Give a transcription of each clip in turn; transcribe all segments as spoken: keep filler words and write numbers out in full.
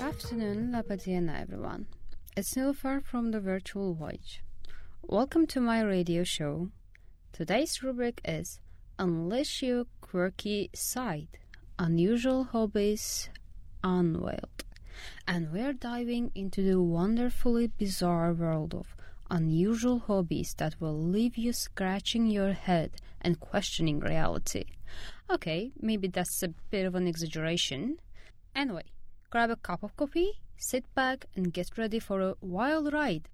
Afternoon, Labadiana everyone. It's Nilüfer from the Virtual Voyage. Welcome to my radio show. Today's rubric is Unleash Your Quirky Side, Unusual Hobbies Unveiled. And we're diving into the wonderfully bizarre world of unusual hobbies that will leave you scratching your head and questioning reality. Okay, maybe that's a bit of an exaggeration. Anyway, grab a cup of coffee, sit back, and get ready for a wild ride.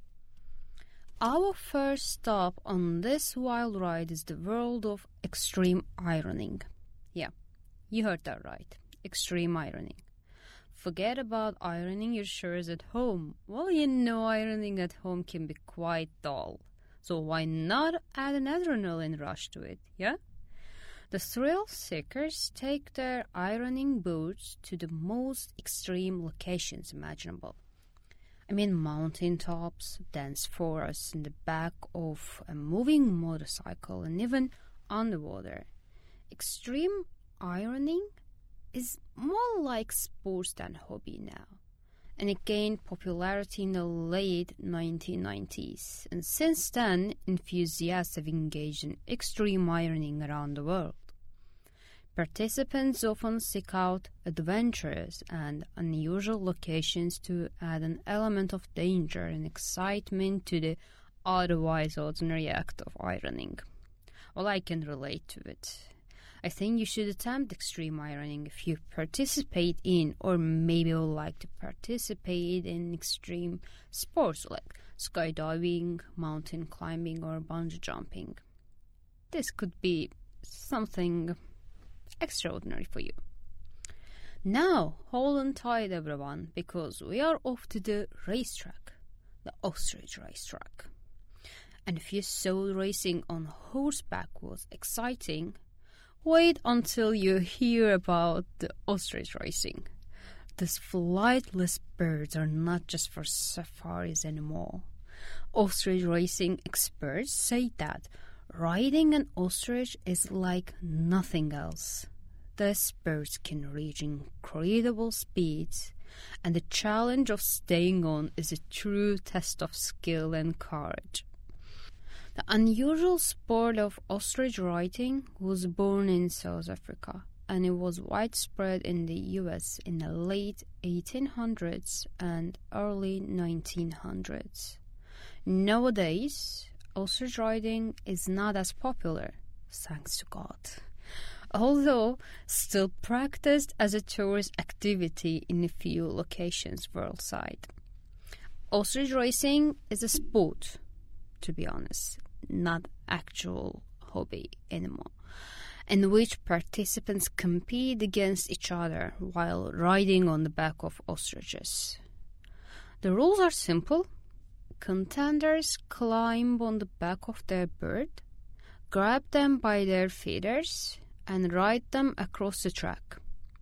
Our first stop on this wild ride is the world of extreme ironing. Yeah, you heard that right. Extreme ironing. Forget about ironing your shirts at home. Well, you know ironing at home can be quite dull. So why not add an adrenaline rush to it, yeah? The thrill seekers take their ironing boots to the most extreme locations imaginable. I mean mountain tops, dense forests in the back of a moving motorcycle, and even underwater. Extreme ironing is more like sports than hobby now, and it gained popularity in the late nineteen nineties, and since then enthusiasts have engaged in extreme ironing around the world. Participants often seek out adventurous and unusual locations to add an element of danger and excitement to the otherwise ordinary act of ironing. Well, I can relate to it. I think you should attempt extreme ironing if you participate in, or maybe would like to participate in extreme sports like skydiving, mountain climbing, or bungee jumping. This could be something extraordinary for you. Now, hold on tight everyone, because we are off to the racetrack, the ostrich racetrack. And if you thought racing on horseback was exciting, wait until you hear about the ostrich racing. These flightless birds are not just for safaris anymore. Ostrich racing experts say that riding an ostrich is like nothing else. These birds can reach incredible speeds, and the challenge of staying on is a true test of skill and courage. The unusual sport of ostrich riding was born in South Africa, and it was widespread in the U S in the late eighteen hundreds and early nineteen hundreds. Nowadays, ostrich riding is not as popular, thanks to God, although still practiced as a tourist activity in a few locations worldwide. Ostrich racing is a sport, to be honest, not actual hobby anymore, in which participants compete against each other while riding on the back of ostriches. The rules are simple. Contenders climb on the back of their bird, grab them by their feathers, and ride them across the track.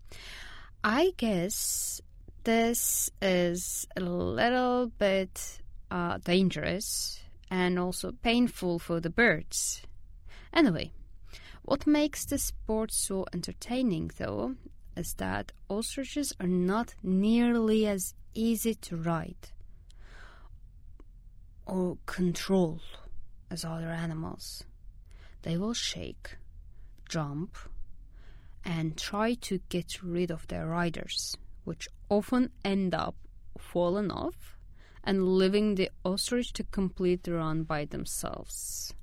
I guess this is a little bit uh, dangerous and also painful for the birds. Anyway, what makes the sport so entertaining, though, is that ostriches are not nearly as easy to ride or control as other animals. They will shake, jump, and try to get rid of their riders, which often end up falling off and leaving the ostrich to complete the run by themselves.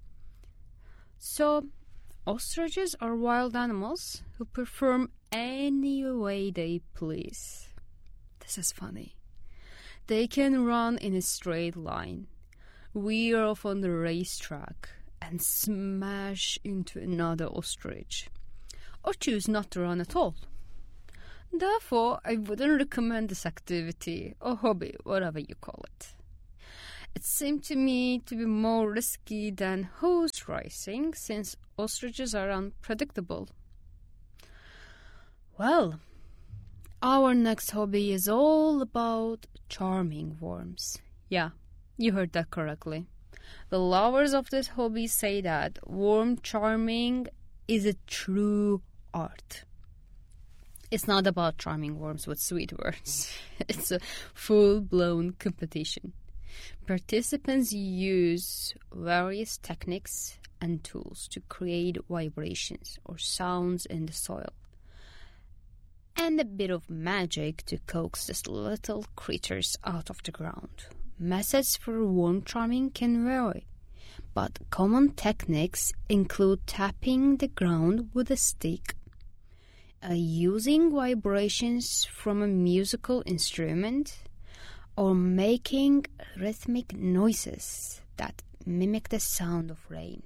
So, ostriches are wild animals who perform any way they please. This is funny. They can run in a straight line, veer off on the racetrack, and smash into another ostrich, or choose not to run at all. Therefore, I wouldn't recommend this activity or hobby, whatever you call it. It seemed to me to be more risky than horse racing, since ostriches are unpredictable. Well, our next hobby is all about charming worms. Yeah, you heard that correctly. The lovers of this hobby say that worm charming is a true art. It's not about charming worms with sweet words. It's a full-blown competition. Participants use various techniques and tools to create vibrations or sounds in the soil, and a bit of magic to coax these little creatures out of the ground. Methods for worm charming can vary, but common techniques include tapping the ground with a stick, uh, using vibrations from a musical instrument, or making rhythmic noises that mimic the sound of rain.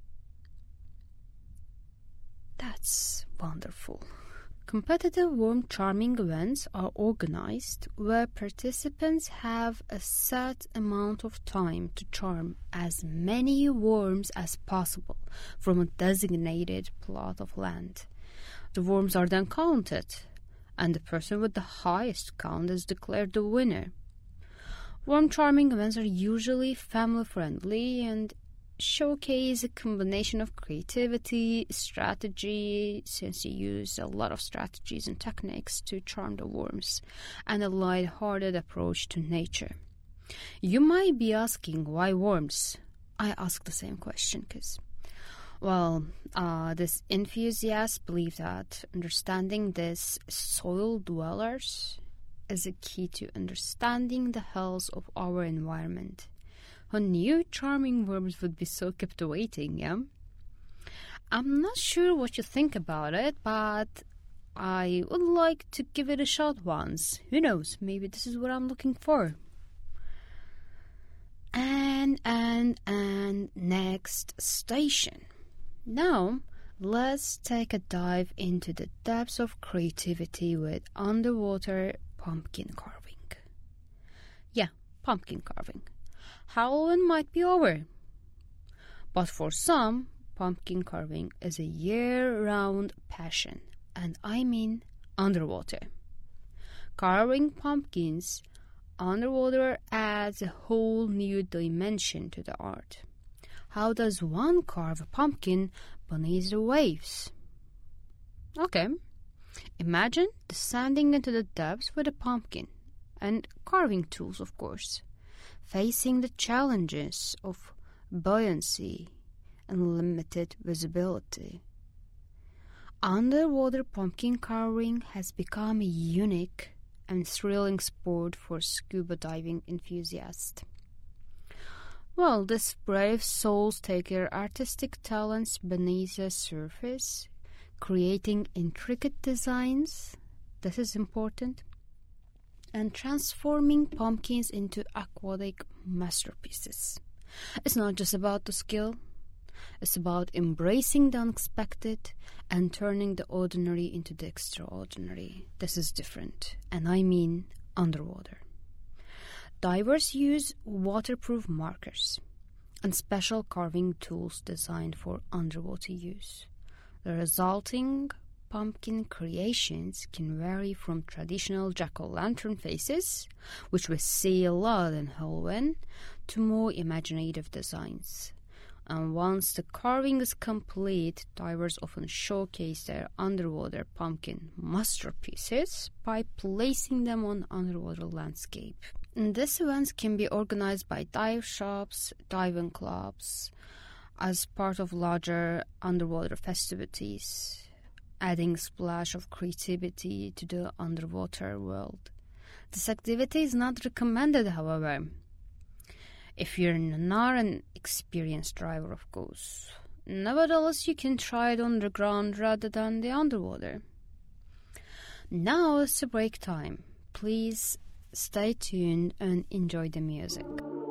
That's wonderful. Competitive worm charming events are organized where participants have a set amount of time to charm as many worms as possible from a designated plot of land. The worms are then counted, and the person with the highest count is declared the winner. Worm charming events are usually family-friendly and showcase a combination of creativity, strategy, since you use a lot of strategies and techniques to charm the worms, and a light-hearted approach to nature. You might be asking, why worms? I ask the same question because, well, uh, this enthusiast believe that understanding these soil dwellers is a key to understanding the health of our environment. Who knew charming worms would be so captivating, yeah? I'm not sure what you think about it, but I would like to give it a shot once. Who knows, maybe this is what I'm looking for. And, and, and next station. Now, let's take a dive into the depths of creativity with underwater pumpkin carving. Yeah, pumpkin carving. Halloween might be over, but for some, pumpkin carving is a year-round passion, and I mean underwater. Carving pumpkins underwater adds a whole new dimension to the art. How does one carve a pumpkin beneath the waves? Okay, imagine descending into the depths with a pumpkin, and carving tools, of course, facing the challenges of buoyancy and limited visibility. Underwater pumpkin carving has become a unique and thrilling sport for scuba diving enthusiasts. Well, these brave souls take their artistic talents beneath the surface, creating intricate designs, this is important, and transforming pumpkins into aquatic masterpieces. It's not just about the skill, it's about embracing the unexpected and turning the ordinary into the extraordinary. This is different, and I mean underwater. Divers use waterproof markers and special carving tools designed for underwater use. The resulting pumpkin creations can vary from traditional jack-o'-lantern faces, which we see a lot in Halloween, to more imaginative designs. And once the carving is complete, divers often showcase their underwater pumpkin masterpieces by placing them on underwater landscape. And these events can be organized by dive shops, diving clubs, as part of larger underwater festivities, adding a splash of creativity to the underwater world. This activity is not recommended, however, if you're not an experienced diver, of course. Nevertheless, you can try it on the ground rather than the underwater. Now it's a break time. Please stay tuned and enjoy the music.